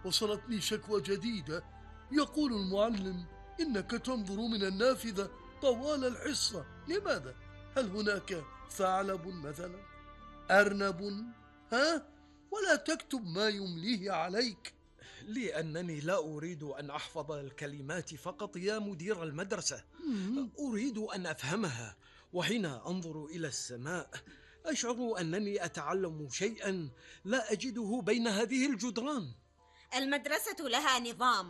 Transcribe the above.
وصلتني شكوى جديدة. يقول المعلم إنك تنظر من النافذة طوال الحصة. لماذا؟ هل هناك ثعلب مثلا؟ أرنب؟ ها؟ ولا تكتب ما يمليه عليك. لأنني لا أريد أن أحفظ الكلمات فقط يا مدير المدرسة، مم. أريد أن أفهمها. وحين أنظر إلى السماء أشعر أنني أتعلم شيئا لا أجده بين هذه الجدران. المدرسة لها نظام